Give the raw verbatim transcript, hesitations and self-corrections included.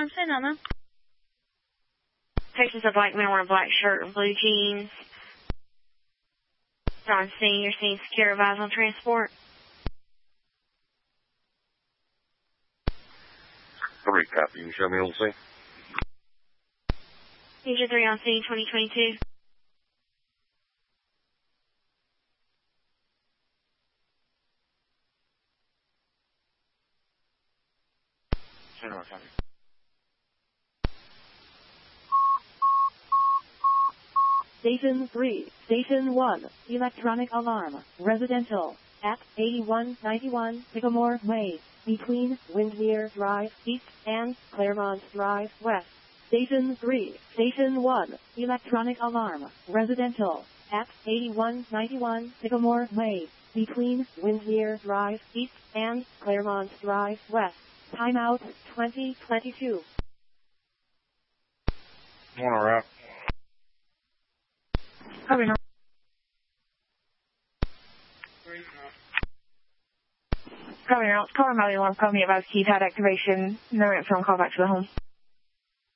alarm say, Nana? Texas, a black man wearing a black shirt and blue jeans. On scene, you're seeing secure advise on transport. Three, copy. You can show me on scene. Future three on scene, twenty twenty-two. General, copy. Station three, Station one, electronic alarm, residential, at eighty-one ninety-one Sycamore Way, between Windermere Drive East and Claremont Drive West. Station three, Station one, electronic alarm, residential, at eighty-one ninety-one Sycamore Way, between Windermere Drive East and Claremont Drive West. Timeout twenty twenty-two. One, all right. Copy, no. Copy, no. Call my alarm company about keypad activation. No answer on call back to the home.